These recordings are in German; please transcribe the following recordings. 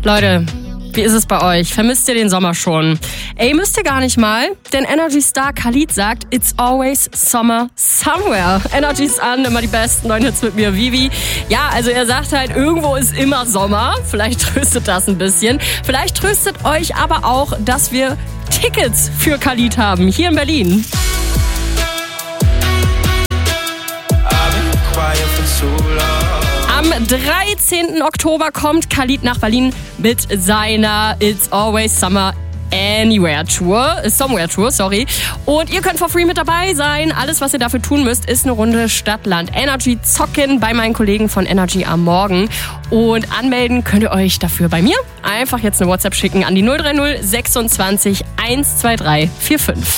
Leute, wie ist es bei euch? Vermisst ihr den Sommer schon? Ey, müsst ihr gar nicht mal, denn Energy Star Khalid sagt, it's always summer somewhere. Energy's an, immer die besten neuen Hits mit mir, Vivi. Ja, also er sagt halt, irgendwo ist immer Sommer. Vielleicht tröstet das ein bisschen. Vielleicht tröstet euch aber auch, dass wir Tickets für Khalid haben, hier in Berlin. Am 13. Oktober kommt Khalid nach Berlin mit seiner It's Always Summer Somewhere Tour. Und ihr könnt for free mit dabei sein. Alles, was ihr dafür tun müsst, ist eine Runde Stadtland Energy zocken bei meinen Kollegen von Energy am Morgen. Und anmelden könnt ihr euch dafür bei mir. Einfach jetzt eine WhatsApp schicken an die 030 26 123 45.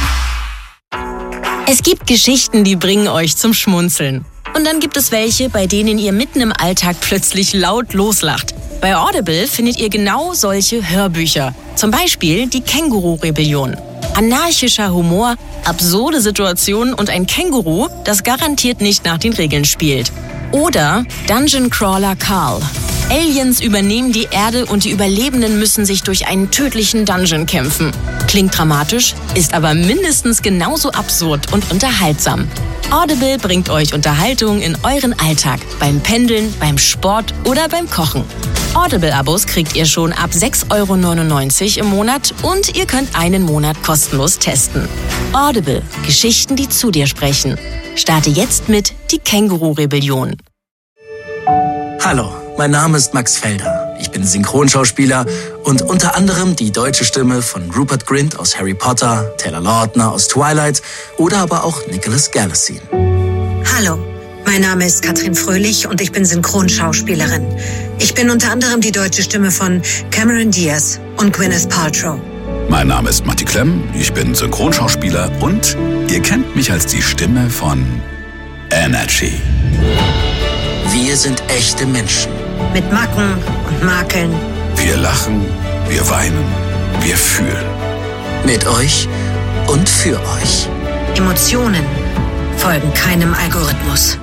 Es gibt Geschichten, die bringen euch zum Schmunzeln. Und dann gibt es welche, bei denen ihr mitten im Alltag plötzlich laut loslacht. Bei Audible findet ihr genau solche Hörbücher. Zum Beispiel die Känguru-Rebellion. Anarchischer Humor, absurde Situationen und ein Känguru, das garantiert nicht nach den Regeln spielt. Oder Dungeon Crawler Carl. Aliens übernehmen die Erde und die Überlebenden müssen sich durch einen tödlichen Dungeon kämpfen. Klingt dramatisch, ist aber mindestens genauso absurd und unterhaltsam. Audible bringt euch Unterhaltung in euren Alltag, beim Pendeln, beim Sport oder beim Kochen. Audible-Abos kriegt ihr schon ab 6,99 € im Monat und ihr könnt einen Monat kostenlos testen. Audible, Geschichten, die zu dir sprechen. Starte jetzt mit Die Känguru-Rebellion. Hallo, mein Name ist Max Felder. Ich bin Synchronschauspieler und unter anderem die deutsche Stimme von Rupert Grint aus Harry Potter, Taylor Lautner aus Twilight oder aber auch Nicholas Galitzine. Hallo, mein Name ist Katrin Fröhlich und ich bin Synchronschauspielerin. Ich bin unter anderem die deutsche Stimme von Cameron Diaz und Gwyneth Paltrow. Mein Name ist Matti Klemm, ich bin Synchronschauspieler und ihr kennt mich als die Stimme von Energy. Wir sind echte Menschen. Mit Macken und Makeln. Wir lachen, wir weinen, wir fühlen. Mit euch und für euch. Emotionen folgen keinem Algorithmus.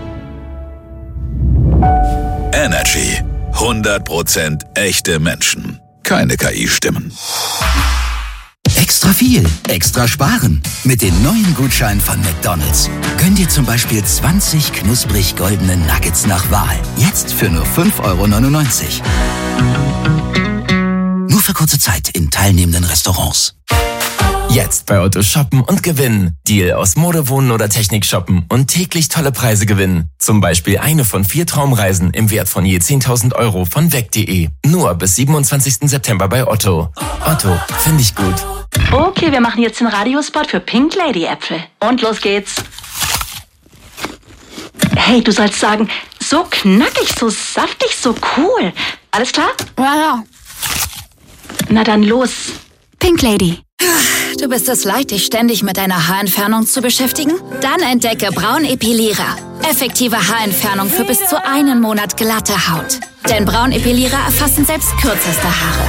Energy. 100% echte Menschen. Keine KI-Stimmen. Extra viel, extra sparen. Mit den neuen Gutscheinen von McDonald's könnt ihr zum Beispiel 20 knusprig goldene Nuggets nach Wahl. Jetzt für nur 5,99 €. Nur für kurze Zeit in teilnehmenden Restaurants. Jetzt bei Otto shoppen und gewinnen. Deal aus Mode, Wohnen oder Technik shoppen und täglich tolle Preise gewinnen. Zum Beispiel eine von 4 Traumreisen im Wert von je 10.000 € von weg.de. Nur bis 27. September bei Otto. Otto, finde ich gut. Okay, wir machen jetzt den Radiospot für Pink Lady Äpfel. Und los geht's. Hey, du sollst sagen, so knackig, so saftig, so cool. Alles klar? Ja. Na dann los. Pink Lady. Du bist es leid, dich ständig mit deiner Haarentfernung zu beschäftigen? Dann entdecke Braunepilierer. Effektive Haarentfernung für bis zu 1 Monat glatte Haut. Denn Braunepilierer erfassen selbst kürzeste Haare.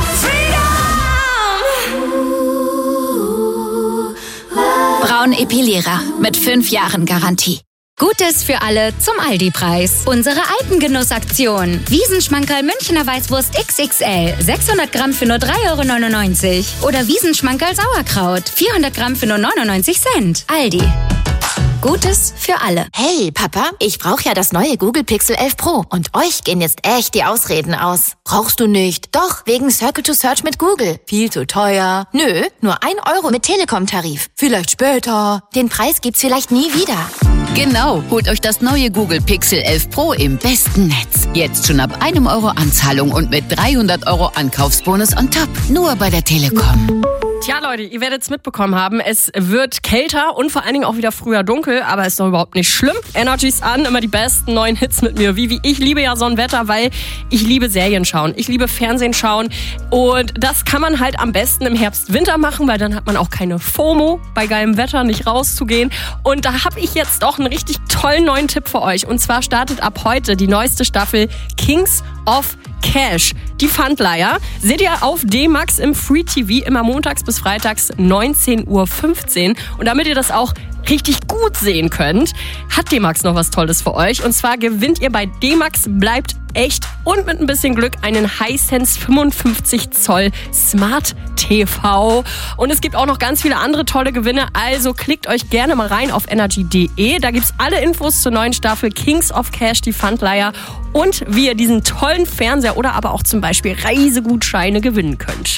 Braunepilierer mit 5 Jahren Garantie. Gutes für alle zum Aldi-Preis. Unsere Alpengenussaktion. Wiesenschmankerl Münchner Weißwurst XXL. 600 Gramm für nur 3,99 €. Oder Wiesenschmankerl Sauerkraut. 400 Gramm für nur 99 Cent. Aldi. Gutes für alle. Hey, Papa, ich brauche ja das neue Google Pixel 11 Pro. Und euch gehen jetzt echt die Ausreden aus. Brauchst du nicht. Doch, wegen Circle to Search mit Google. Viel zu teuer. Nö, nur 1 € mit Telekom-Tarif. Vielleicht später. Den Preis gibt's vielleicht nie wieder. Genau, holt euch das neue Google Pixel 11 Pro im besten Netz. Jetzt schon ab 1 € Anzahlung und mit 300 € Ankaufsbonus on top. Nur bei der Telekom. Tja, Leute, ihr werdet es mitbekommen haben. Es wird kälter und vor allen Dingen auch wieder früher dunkel, aber ist doch überhaupt nicht schlimm. Energy's an, immer die besten neuen Hits mit mir. Vivi, ich liebe ja Sonnenwetter, weil ich liebe Serien schauen. Ich liebe Fernsehen schauen. Und das kann man halt am besten im Herbst, Winter machen, weil dann hat man auch keine FOMO, bei geilem Wetter nicht rauszugehen. Und da habe ich jetzt auch einen richtig tollen neuen Tipp für euch. Und zwar startet ab heute die neueste Staffel Kings of Cash. Die Pfandleiher seht ihr auf D-Max im Free TV immer montags bis freitags 19:15 Uhr. Und damit ihr das auch richtig gut sehen könnt, hat D-Max noch was Tolles für euch. Und zwar gewinnt ihr bei D-Max bleibt echt und mit ein bisschen Glück einen Hisense 55 Zoll Smart TV. Und es gibt auch noch ganz viele andere tolle Gewinne, also klickt euch gerne mal rein auf energy.de. Da gibt's alle Infos zur neuen Staffel Kings of Cash, die Pfandleiher und wie ihr diesen tollen Fernseher oder aber auch zum Beispiel Reisegutscheine gewinnen könnt.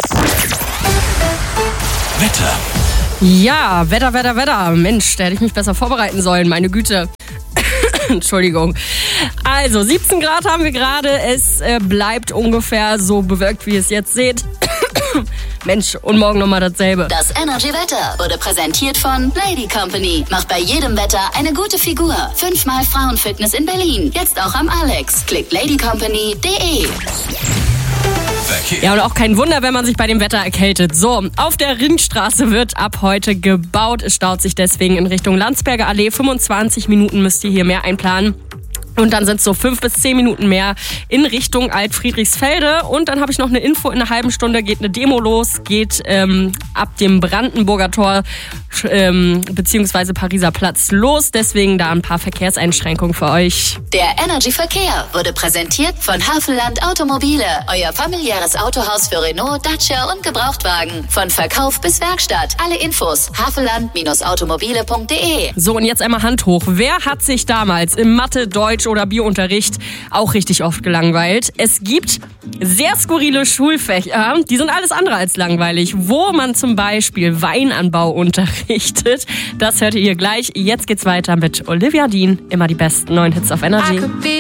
Wetter. Ja, Wetter. Mensch, da hätte ich mich besser vorbereiten sollen, meine Güte. Entschuldigung. Also, 17 Grad haben wir gerade. Es bleibt ungefähr so bewölkt, wie ihr es jetzt seht. Mensch, und morgen nochmal dasselbe. Das Energy Wetter wurde präsentiert von Lady Company. Macht bei jedem Wetter eine gute Figur. 5-mal Frauenfitness in Berlin. Jetzt auch am Alex. Klickt ladycompany.de. Ja, und auch kein Wunder, wenn man sich bei dem Wetter erkältet. So, auf der Ringstraße wird ab heute gebaut. Es staut sich deswegen in Richtung Landsberger Allee. 25 Minuten müsst ihr hier mehr einplanen. Und dann sind es so 5 bis 10 Minuten mehr in Richtung Alt-Friedrichsfelde. Und dann habe ich noch eine Info, in einer halben Stunde geht eine Demo los, geht ab dem Brandenburger Tor beziehungsweise Pariser Platz los. Deswegen da ein paar Verkehrseinschränkungen für euch. Der Energy Verkehr wurde präsentiert von Havelland Automobile. Euer familiäres Autohaus für Renault, Dacia und Gebrauchtwagen. Von Verkauf bis Werkstatt. Alle Infos havelland-automobile.de. So, und jetzt einmal Hand hoch. Wer hat sich damals im Mathe, Deutsch oder Biounterricht auch richtig oft gelangweilt? Es gibt sehr skurrile Schulfächer, die sind alles andere als langweilig, wo man zum Beispiel Weinanbau unterrichtet. Das hört ihr gleich. Jetzt geht's weiter mit Olivia Dean. Immer die besten neuen Hits auf Energy.